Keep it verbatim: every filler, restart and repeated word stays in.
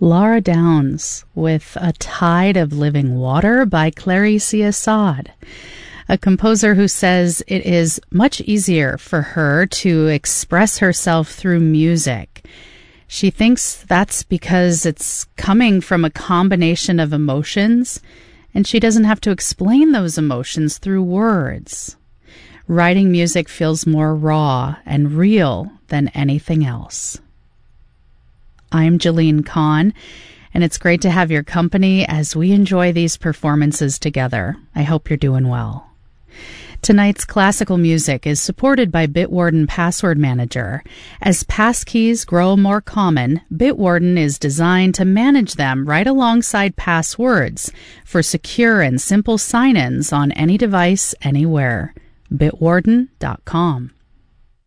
Laura Downs with A Tide of Living Water by Clarice Assad, a composer who says it is much easier for her to express herself through music. She thinks that's because it's coming from a combination of emotions, and she doesn't have to explain those emotions through words. Writing music feels more raw and real than anything else. I'm Jalene Kahn, and it's great to have your company as we enjoy these performances together. I hope you're doing well. Tonight's classical music is supported by Bitwarden Password Manager. As passkeys grow more common, Bitwarden is designed to manage them right alongside passwords for secure and simple sign-ins on any device, anywhere. bitwarden dot com.